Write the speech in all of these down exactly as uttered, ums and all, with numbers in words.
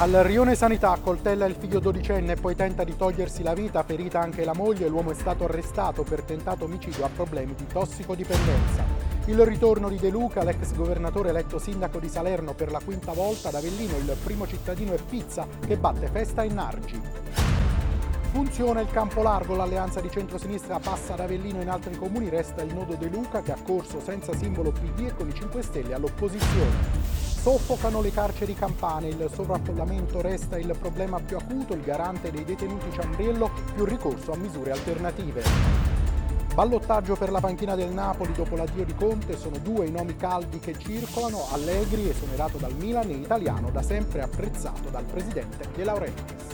Al Rione Sanità coltella il figlio dodicenne e poi tenta di togliersi la vita, ferita anche la moglie. L'uomo è stato arrestato per tentato omicidio a problemi di tossicodipendenza. Il ritorno di De Luca, l'ex governatore eletto sindaco di Salerno per la quinta volta. Ad Avellino il primo cittadino è Pizza che batte Festa e Nargi. Funziona il campo largo, l'alleanza di centrosinistra passa ad Avellino e in altri comuni, resta il nodo De Luca che ha corso senza simbolo P D e con i cinque Stelle all'opposizione. Soffocano le carceri campane, il sovraffollamento resta il problema più acuto, il garante dei detenuti Ciambriello, più ricorso a misure alternative. Ballottaggio per la panchina del Napoli dopo l'addio di Conte, sono due i nomi caldi che circolano, Allegri esonerato dal Milan e Italiano da sempre apprezzato dal presidente De Laurentiis.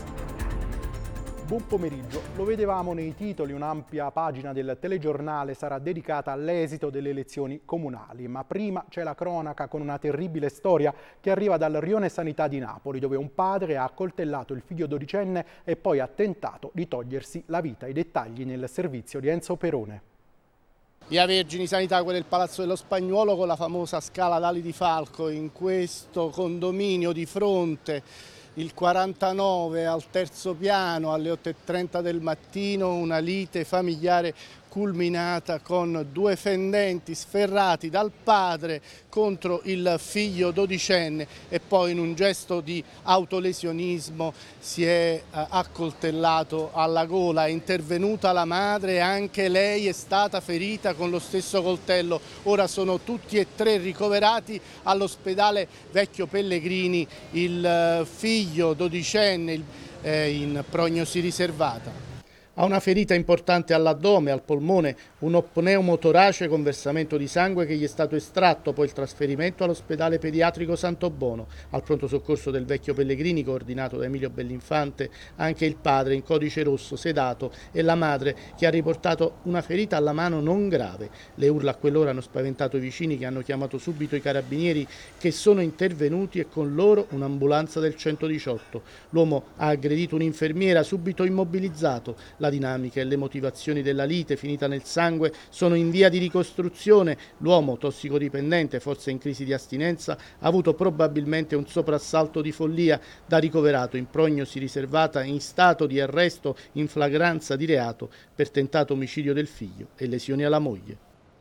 Buon pomeriggio, lo vedevamo nei titoli, un'ampia pagina del telegiornale sarà dedicata all'esito delle elezioni comunali, ma prima c'è la cronaca con una terribile storia che arriva dal Rione Sanità di Napoli, dove un padre ha accoltellato il figlio dodicenne e poi ha tentato di togliersi la vita. I dettagli nel servizio di Enzo Perone. Via Vergini Sanità, quello è il Palazzo dello Spagnuolo con la famosa scala d'ali di Falco. In questo condominio di fronte il quarantanove al terzo piano alle otto e trenta del mattino, una lite familiare culminata con due fendenti sferrati dal padre contro il figlio dodicenne e poi in un gesto di autolesionismo si è accoltellato alla gola. È intervenuta la madre e anche lei è stata ferita con lo stesso coltello. Ora sono tutti e tre ricoverati all'ospedale Vecchio Pellegrini, il figlio dodicenne in prognosi riservata. Ha una ferita importante all'addome, al polmone, un pneumotorace con versamento di sangue che gli è stato estratto, poi il trasferimento all'ospedale pediatrico Santobono. Al pronto soccorso del Vecchio Pellegrini, coordinato da Emilio Bellinfante, anche il padre in codice rosso, sedato, e la madre che ha riportato una ferita alla mano non grave. Le urla a quell'ora hanno spaventato i vicini che hanno chiamato subito i carabinieri che sono intervenuti e con loro un'ambulanza del centodiciotto. L'uomo ha aggredito un'infermiera, subito immobilizzato. La La dinamica e le motivazioni della lite finita nel sangue sono in via di ricostruzione. L'uomo tossicodipendente, forse in crisi di astinenza, ha avuto probabilmente un soprassalto di follia, da ricoverato in prognosi riservata in stato di arresto in flagranza di reato per tentato omicidio del figlio e lesioni alla moglie.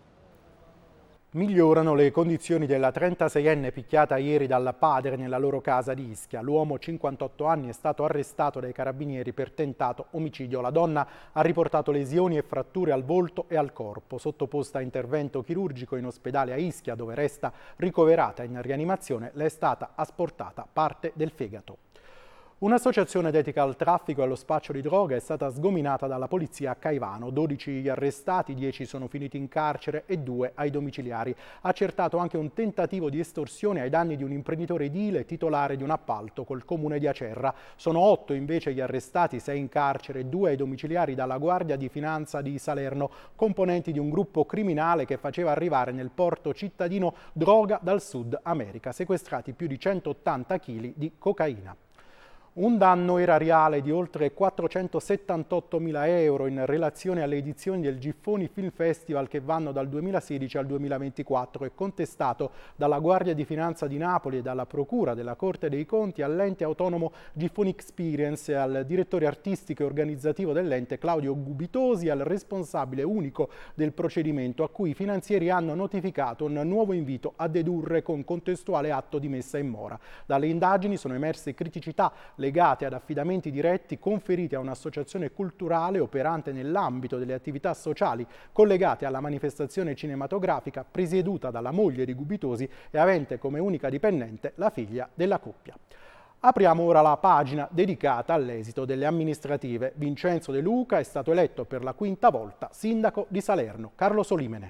Migliorano le condizioni della trentaseienne picchiata ieri dal padre nella loro casa di Ischia. L'uomo, cinquantotto anni, è stato arrestato dai carabinieri per tentato omicidio. La donna ha riportato lesioni e fratture al volto e al corpo. Sottoposta a intervento chirurgico in ospedale a Ischia, dove resta ricoverata in rianimazione, le è stata asportata parte del fegato. Un'associazione dedita al traffico e allo spaccio di droga è stata sgominata dalla polizia a Caivano. dodici gli arrestati, dieci sono finiti in carcere e due ai domiciliari. Accertato anche un tentativo di estorsione ai danni di un imprenditore edile titolare di un appalto col comune di Acerra. Sono otto invece gli arrestati, sei in carcere e due ai domiciliari dalla Guardia di Finanza di Salerno, componenti di un gruppo criminale che faceva arrivare nel porto cittadino droga dal Sud America. Sequestrati più di centottanta chili di cocaina. Un danno erariale di oltre quattrocentosettantottomila euro in relazione alle edizioni del Giffoni Film Festival che vanno dal duemilasedici al duemilaventiquattro è contestato dalla Guardia di Finanza di Napoli e dalla Procura della Corte dei Conti all'ente autonomo Giffoni Experience e al direttore artistico e organizzativo dell'ente Claudio Gubitosi e al responsabile unico del procedimento, a cui i finanzieri hanno notificato un nuovo invito a dedurre con contestuale atto di messa in mora. Dalle indagini sono emerse criticità legate ad affidamenti diretti conferiti a un'associazione culturale operante nell'ambito delle attività sociali collegate alla manifestazione cinematografica presieduta dalla moglie di Gubitosi e avente come unica dipendente la figlia della coppia. Apriamo ora la pagina dedicata all'esito delle amministrative. Vincenzo De Luca è stato eletto per la quinta volta sindaco di Salerno. Carlo Solimene.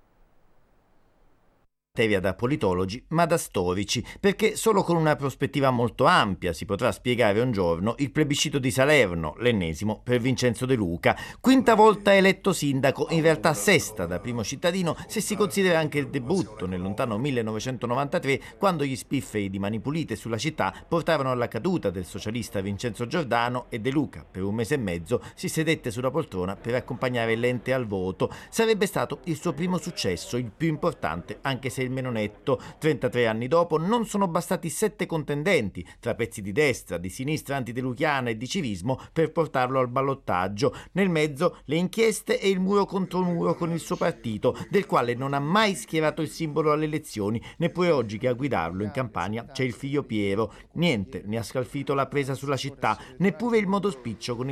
Tevia da politologi ma da storici, perché solo con una prospettiva molto ampia si potrà spiegare un giorno il plebiscito di Salerno, l'ennesimo per Vincenzo De Luca. Quinta volta eletto sindaco, in realtà sesta da primo cittadino se si considera anche il debutto nel lontano millenovecentonovantatré, quando gli spifferi di Mani Pulite sulla città portarono alla caduta del socialista Vincenzo Giordano e De Luca per un mese e mezzo si sedette sulla poltrona per accompagnare l'ente al voto. Sarebbe stato il suo primo successo, il più importante, anche se il meno netto. trentatré anni dopo non sono bastati sette contendenti, tra pezzi di destra, di sinistra antideluchiana e di civismo, per portarlo al ballottaggio. Nel mezzo le inchieste e il muro contro muro con il suo partito, del quale non ha mai schierato il simbolo alle elezioni, neppure oggi che a guidarlo in Campania c'è il figlio Piero. Niente ne ha scalfito la presa sulla città, neppure il modo spiccio con il